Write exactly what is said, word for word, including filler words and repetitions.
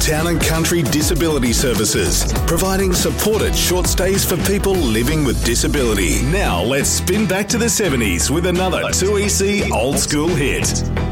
Town and Country Disability Services, providing supported short stays for people living with disability. Now let's spin back to the seventies with another two E C old school hit.